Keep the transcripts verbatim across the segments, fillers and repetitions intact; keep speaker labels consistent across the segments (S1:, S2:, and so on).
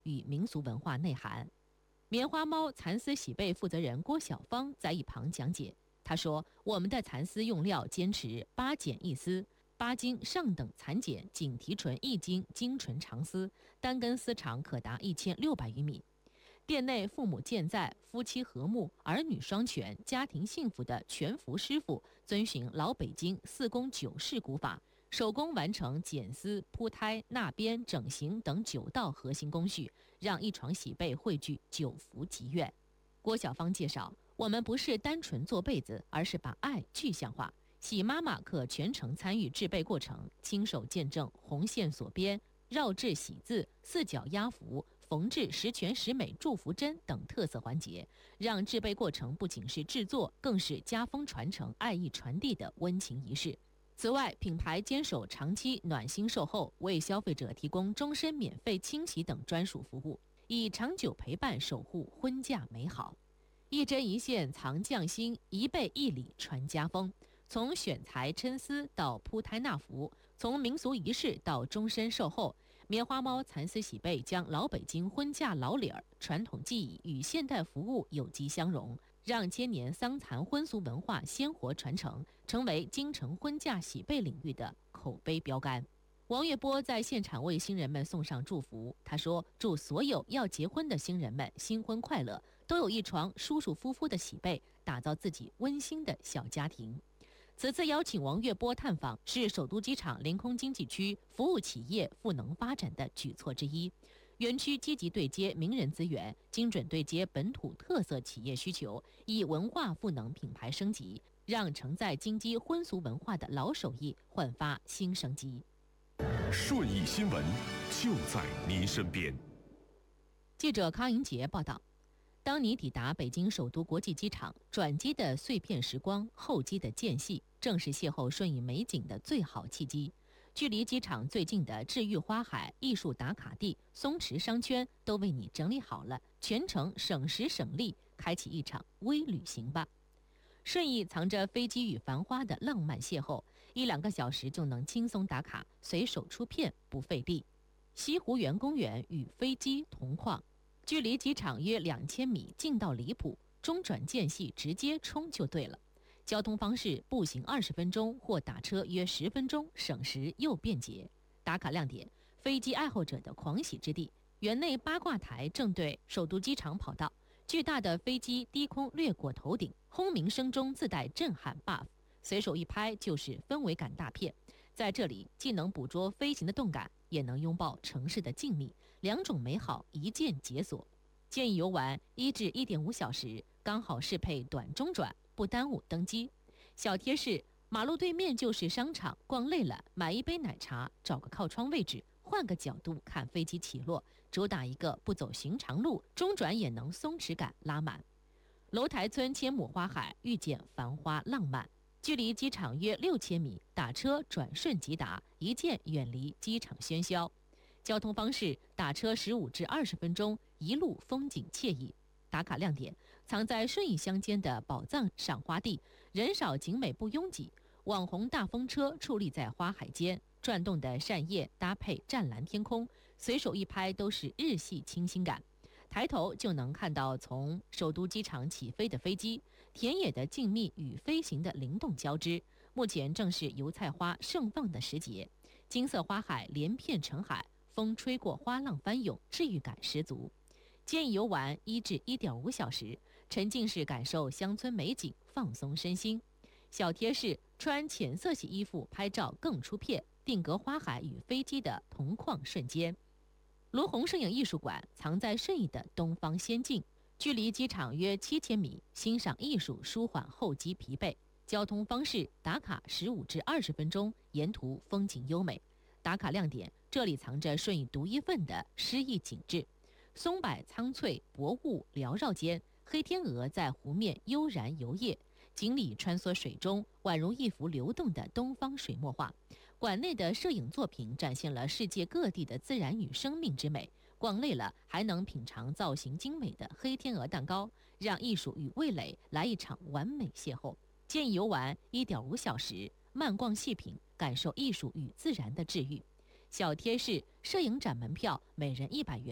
S1: 与民俗文化内涵。棉花猫蚕丝洗被负责人郭晓芳在一旁讲解，他说：“我们的蚕丝用料坚持八剪一丝，八斤上等蚕茧仅提纯一斤精纯长丝，单根丝长可达一千六百余米。店内父母健在，夫妻和睦，儿女双全，家庭幸福的全福师傅遵循老北京四工九式古法，手工完成剪丝、铺胎、纳边、整形等九道核心工序，让一床喜被汇聚九福吉愿。”郭晓芳介绍，我们不是单纯做被子，而是把爱具象化。喜妈妈可全程参与制被过程，亲手见证红线锁边、绕制喜字、四角压符、缝制十全十美祝福针等特色环节，让制被过程不仅是制作，更是家风传承、爱意传递的温情仪式。此外，品牌坚守长期暖心售后，为消费者提供终身免费清洗等专属服务，以长久陪伴守护婚嫁美好。一针一线藏匠心，一被一礼传家风。从选材抻丝到铺胎纳服，从民俗仪式到终身售后，棉花猫蚕丝洗被将老北京婚嫁老理儿、传统技艺与现代服务有机相融，让千年桑蚕婚俗文化鲜活传承，成为京城婚嫁喜被领域的口碑标杆。王月波在现场为新人们送上祝福，他说：“祝所有要结婚的新人们新婚快乐，都有一床舒舒服服的喜被，打造自己温馨的小家庭。”此次邀请王月波探访，是首都机场临空经济区服务企业赋能发展的举措之一。园区积极对接名人资源，精准对接本土特色企业需求，以文化赋能品牌升级，让承载京畿婚俗文化的老手艺焕发新生机。
S2: 顺义新闻就在您身边。
S1: 记者康莹杰报道。当你抵达北京首都国际机场，转机的碎片时光，候机的间隙，正是邂逅顺义美景的最好契机。距离机场最近的治愈花海、艺术打卡地、松池商圈都为你整理好了，全程省时省力，开启一场微旅行吧。顺义藏着飞机与繁花的浪漫邂逅，一两个小时就能轻松打卡，随手出片不费力。西湖园公园与飞机同框。距离机场约两千米，近到离谱，中转间隙直接冲就对了。交通方式：步行二十分钟或打车约十分钟，省时又便捷。打卡亮点：飞机爱好者的狂喜之地。园内八卦台正对首都机场跑道，巨大的飞机低空掠过头顶，轰鸣声中自带震撼 buff， 随手一拍就是氛围感大片。在这里，既能捕捉飞行的动感，也能拥抱城市的静谧，两种美好一键解锁。建议游玩一至一点五小时，刚好适配短中转，不耽误登机。小贴士：马路对面就是商场，逛累了买一杯奶茶，找个靠窗位置，换个角度看飞机起落，主打一个不走寻常路，中转也能松弛感拉满。楼台村千亩花海，遇见繁花浪漫。距离机场约六千米，打车转瞬即达，一键远离机场喧嚣。交通方式：打车十五至二十分钟，一路风景惬意。打卡亮点：藏在顺义乡间的宝藏赏花地，人少景美不拥挤。网红大风车矗立在花海间，转动的扇叶搭配湛蓝天空，随手一拍都是日系清新感。抬头就能看到从首都机场起飞的飞机，田野的静谧与飞行的灵动交织。目前正是油菜花盛放的时节，金色花海连片成海，风吹过花浪翻涌，治愈感十足。建议游玩一至一点五小时，沉浸式感受乡村美景，放松身心。小贴士：穿浅色系衣服拍照更出片，定格花海与飞机的同框瞬间。罗红摄影艺术馆藏在顺义的东方仙境，距离机场约七千米，欣赏艺术舒缓候机疲惫。交通方式：打卡十五至二十分钟，沿途风景优美。打卡亮点：这里藏着顺义独一份的诗意景致。松柏苍翠，薄雾缭绕间，黑天鹅在湖面悠然游曳，锦鲤穿梭水中，宛如一幅流动的东方水墨画。馆内的摄影作品展现了世界各地的自然与生命之美，逛累了还能品尝造型精美的黑天鹅蛋糕，让艺术与味蕾来一场完美邂逅。建议游玩一点五小时，慢逛细品，感受艺术与自然的治愈。小贴士：摄影展门票每人一百元，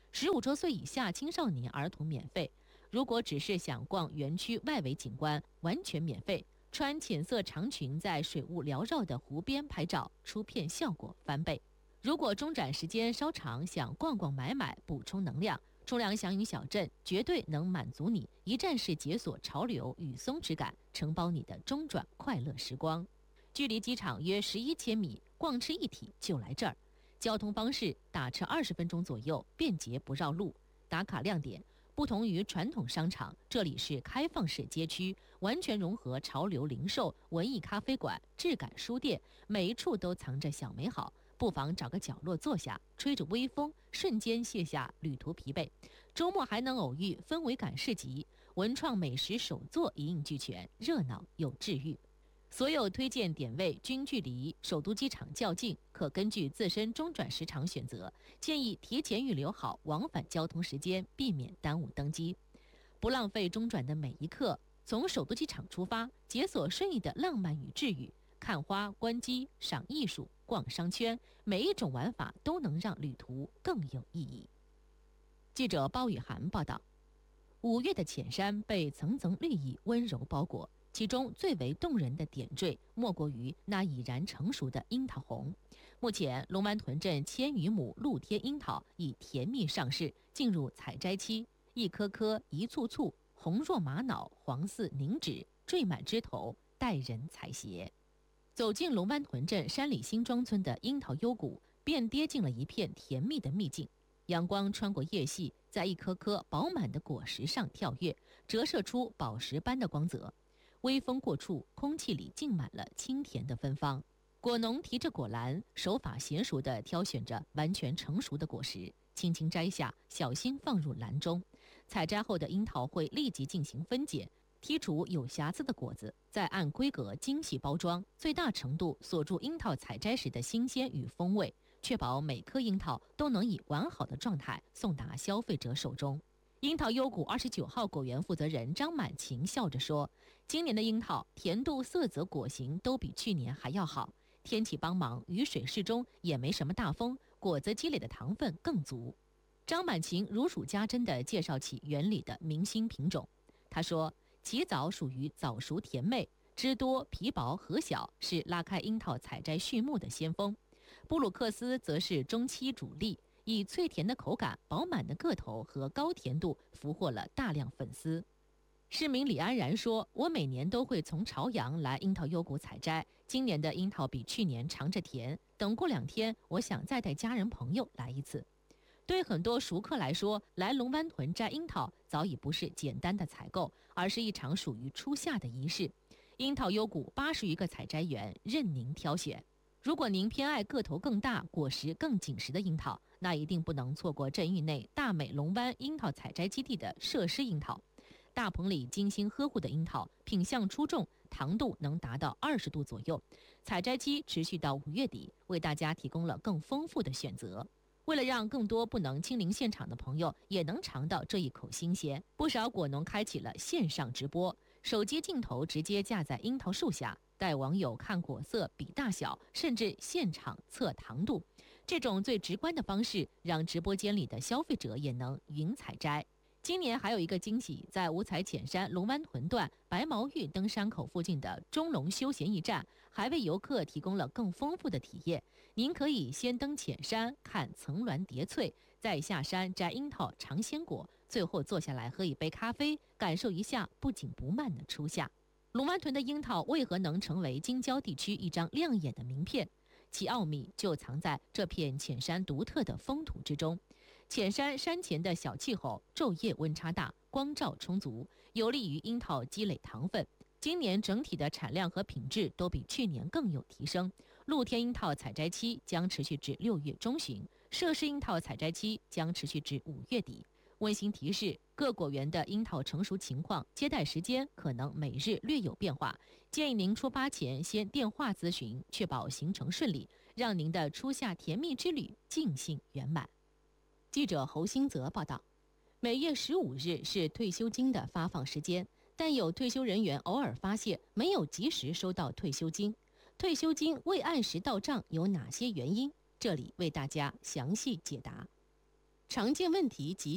S1: 十五周岁以下青少年儿童免费。如果只是想逛园区外围景观，完全免费。穿浅色长裙在水雾缭绕的湖边拍照，出片效果翻倍。如果中转时间稍长，想逛逛买买补充能量，冲凉祥云小镇绝对能满足你一站式解锁潮流与松弛感，承包你的中转快乐时光。距离机场约十一千米，逛吃一体就来这儿。交通方式打车二十分钟左右，便捷不绕路。打卡亮点。不同于传统商场，这里是开放式街区，完全融合潮流零售、文艺咖啡馆、质感书店，每一处都藏着小美好。不妨找个角落坐下，吹着微风，瞬间卸下旅途疲惫。周末还能偶遇氛围感市集，文创美食手作一应俱全，热闹又治愈。所有推荐点位均距离首都机场较近，可根据自身中转时长选择。建议提前预留好往返交通时间，避免耽误登机。不浪费中转的每一刻，从首都机场出发，解锁顺义的浪漫与治愈。看花、观鸡、赏艺术、逛商圈，每一种玩法都能让旅途更有意义。记者包雨涵报道，五月的浅山被层层绿意温柔包裹。其中最为动人的点缀，莫过于那已然成熟的樱桃红。目前，龙湾屯镇千余亩露天樱桃已甜蜜上市，进入采摘期，一颗颗一簇簇，红若玛瑙，黄似凝脂，缀满枝头，待人采撷。走进龙湾屯镇山里新庄村的樱桃幽谷，便跌进了一片甜蜜的秘境。阳光穿过叶隙，在一颗颗饱满的果实上跳跃，折射出宝石般的光泽。微风过处，空气里浸满了清甜的芬芳。果农提着果篮，手法娴熟地挑选着完全成熟的果实，轻轻摘下，小心放入篮中。采摘后的樱桃会立即进行分解，剔除有瑕疵的果子，再按规格精细包装，最大程度锁住樱桃采摘时的新鲜与风味，确保每颗樱桃都能以完好的状态送达消费者手中。樱桃幽谷二十九号果园负责人张满晴笑着说，今年的樱桃甜度、色泽、果形都比去年还要好。天气帮忙，雨水适中，也没什么大风，果子积累的糖分更足。张满晴如数家珍地介绍起园里的明星品种。他说，奇枣属于早熟甜妹，汁多皮薄核小，是拉开樱桃采摘序幕的先锋。布鲁克斯则是中期主力，以脆甜的口感、饱满的个头和高甜度俘获了大量粉丝。市民李安然说，我每年都会从朝阳来樱桃幽谷采摘，今年的樱桃比去年尝着甜，等过两天我想再带家人朋友来一次。对很多熟客来说，来龙湾屯摘樱桃早已不是简单的采购，而是一场属于初夏的仪式。樱桃幽谷八十余个采摘园任您挑选。如果您偏爱个头更大、果实更紧实的樱桃，那一定不能错过镇域内大美龙湾樱桃采摘基地的设施樱桃。大棚里精心呵护的樱桃，品相出众，糖度能达到二十度左右。采摘期持续到五月底，为大家提供了更丰富的选择。为了让更多不能亲临现场的朋友也能尝到这一口新鲜，不少果农开启了线上直播，手机镜头直接架在樱桃树下，带网友看果色、比大小，甚至现场测糖度。这种最直观的方式，让直播间里的消费者也能云采摘。今年还有一个惊喜，在五彩浅山龙湾屯段白毛峪登山口附近的中龙休闲驿站，还为游客提供了更丰富的体验。您可以先登浅山看层峦叠翠，再下山摘樱桃尝鲜果，最后坐下来喝一杯咖啡，感受一下不紧不慢的初夏。龙湾屯的樱桃为何能成为京郊地区一张亮眼的名片？其奥秘就藏在这片浅山独特的风土之中。浅山山前的小气候，昼夜温差大，光照充足，有利于樱桃积累糖分。今年整体的产量和品质都比去年更有提升。露天樱桃采摘期将持续至六月中旬，设施樱桃采摘期将持续至五月底。温馨提示：各果园的樱桃成熟情况、接待时间可能每日略有变化，建议您出发前先电话咨询，确保行程顺利，让您的初夏甜蜜之旅尽兴圆满。记者侯兴泽报道，每月十五日是退休金的发放时间，但有退休人员偶尔发现没有及时收到退休金。退休金未按时到账有哪些原因？这里为大家详细解答。 常见问题及